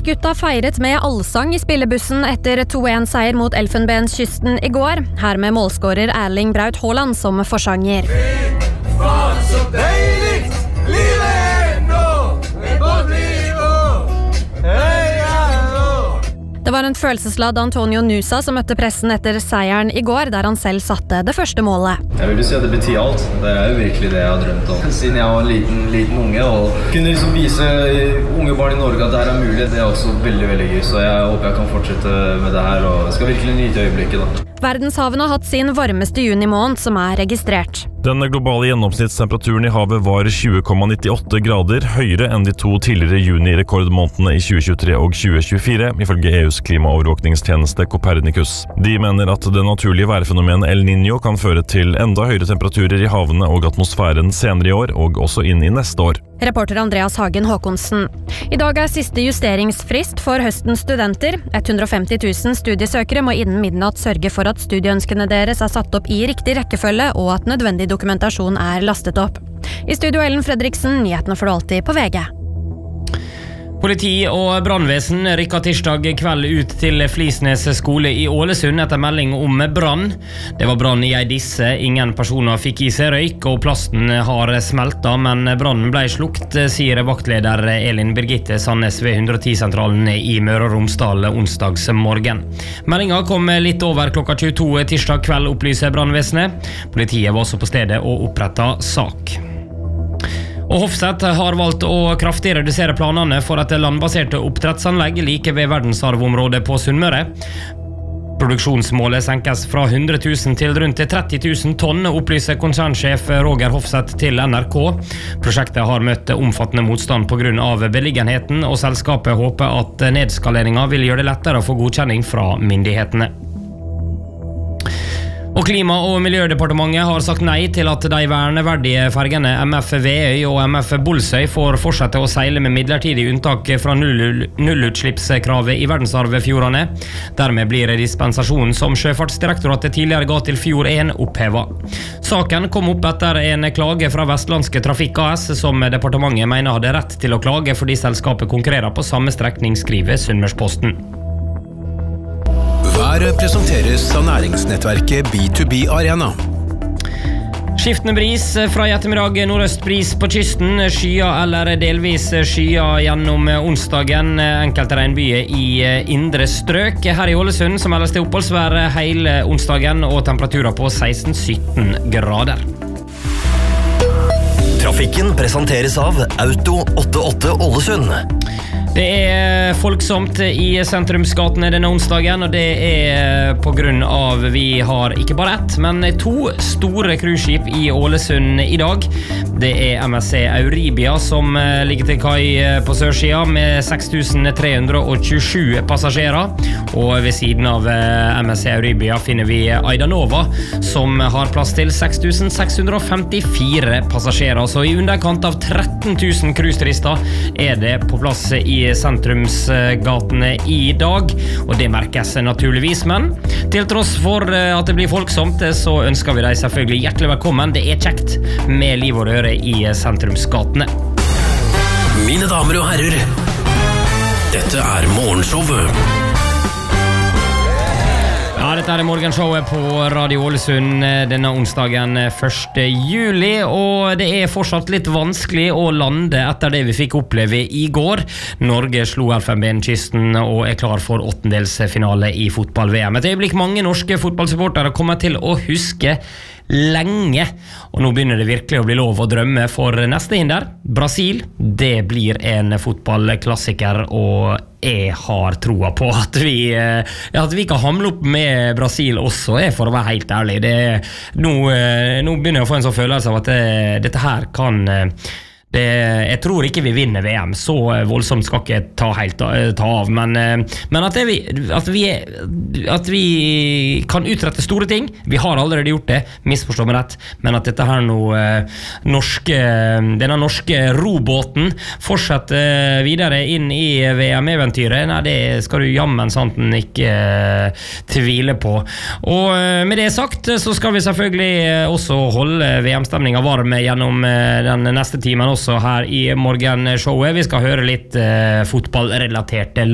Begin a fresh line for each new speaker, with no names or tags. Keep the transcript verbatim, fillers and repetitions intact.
Gutta feiret med allsang i spillebussen etter to en seier mot Elfenbenskysten i går. Her med målskårer Erling Braut Haaland som forsanger.
Fy faen så deilig! Livet er nå! Vi bare blir nå! Heia nå!
Det var en følelsesladd Antonio Nusa som møtte pressen etter seieren i går, der han selv satte det første målet.
Jeg vil jo si at det betyr alt. Det er jo virkelig det jeg har drømt om. Siden jeg var en liten, liten unge, og kunne liksom vise unge barn i Norge at det her er mulig, det er også veldig, veldig gøy. Så jeg håper jeg kan fortsette med det her, og skal virkelig nyte øyeblikket da.
Verdenshavene har hatt sin varmeste junimåned som er registrert.
Den globale gjennomsnittstemperaturen i havet var tjue komma nittiåtte grader, høyere enn de to tidligere juni-rekordmånedene i tjue tjuetre og tjue tjuefire, ifølge E U's klimaovervåkningstjeneste Copernicus. De mener at det naturlige værfenomenet El Niño kan føre til enda høyere temperaturer i havene og atmosfæren senere i år, og også inn i neste år.
Reporter Andreas Hagen Håkonsen. I dag er siste justeringsfrist for høstens studenter. hundre og femti tusen studiesøkere må innen midnatt sørge for at studieønskene deres er satt opp i riktig rekkefølge, og at nødvendig dokumentasjon er lastet opp. I studio Ellen Fredriksen, nyhetene får du alltid på V G.
Politi og brannvesen rykket tirsdag kveld ut til Flisnes skole i Ålesund etter melding om brann. Det var brann i ei disse, ingen personer fikk i seg røyk, og plasten har smelta, men brannen ble slukt, sier vaktleder Elin Birgitte Sandnes ved hundre og ti-sentralen i Møre og Romsdal onsdags morgen. Meldingen kom litt over klokka tjueto tirsdag kveld, opplyser brannvesenet. Politiet var også på stedet og opprettet sak. Og Hofseth har valgt å kraftig redusere planene for et landbaserte oppdrettsanlegg like ved verdensarvområdet på Sunnmøre. Produksjonsmålet senkes fra hundre tusen til rundt tretti tusen tonn, opplyser konsernsjef Roger Hofseth til N R K. Prosjektet har møtt omfattende motstand på grunn av beliggenheten, og selskapet håper at nedskaleringen vil gjøre det lettere å få godkjenning fra myndighetene. Og Klima- og miljødepartementet har sagt nei til at de verneverdige fergene M F Veøy og M F Bolsøy får fortsette å seile med midlertidig unntak fra null- nullutslippskravet i verdensarvfjordene. Dermed blir dispensasjonen som Sjøfartsdirektoratet tidligere ga til Fjord én opphevet. Saken kom opp etter en klage fra Vestlandske Trafikk A S, som departementet mener hadde rett til å klage fordi selskapet konkurrerer på samme strekning, skriver Sunnmørsposten.
Været presenteres av næringsnettverket B to B Arena.
Skiftende bris fra i ettermiddag, nordøstbris på kysten, skya eller delvis skya gjennom onsdagen, enkelte regnbyer i indre strøk. Her i Ålesund som ellers til oppholdsvær hele onsdagen, og temperaturer på seksten til sytten grader.
Trafikken presenteres av Auto åttiåtte Ålesund.
Det er folksomt i sentrumsgatene denne onsdagen, og det er på grunn av vi har ikke bare ett, men to store cruiseskip i Ålesund i dag. Det er M S C Euribia som ligger til kai på sørsida med seks tusen tre hundre tjuesju passasjerer, og ved siden av M S C Euribia finner vi Aidanova som har plass til seks tusen seks hundre femtifire passasjerer, så i underkant av tretten tusen cruiseturister er det på plass i sentrumsgatene i dag, og det merkes naturligvis, men til tross for at det blir folksomt, så ønsker vi deg selvfølgelig hjertelig velkommen. Det er kjekt med liv og røre i sentrumsgatene.
Mine damer og herrer, dette er morgenshowet.
Ja, dette er morgenshowet på Radio Ålesund denne onsdagen første juli, og det er fortsatt litt vanskelig å lande etter det vi fikk oppleve i går. Norge slo Elfenbenskysten og er klar for åttendelsfinale i fotball-V M. Et øyeblikk mange norske fotballsupportere kommer til å huske lenge, og nå begynner det virkelig å bli lov å drømme for neste hinder. Brasil, det blir en fotballklassiker, og jeg har troa på at vi, ja, at vi kan hamle opp med Brasil også, jeg for å være helt ærlig. Det, nå, nå begynner jeg å få en sånn følelse av at det, dette her kan det, jeg tror ikke vi vinner V M, så voldsomt skal ikke ta helt ta av, men, men at, det, at, vi, at vi kan utrette store ting. Vi har allerede gjort det, misforstå meg rett, men at dette her nå norske, denne norske robåten fortsetter videre inn i V M-eventyret, nei, det skal du jammen santen ikke tvile på. Og med det sagt, så skal vi selvfølgelig også holde V M-stemningen varm gjennom den neste timen også her i morgenshowet. Vi skal høre litt eh, fotballrelaterte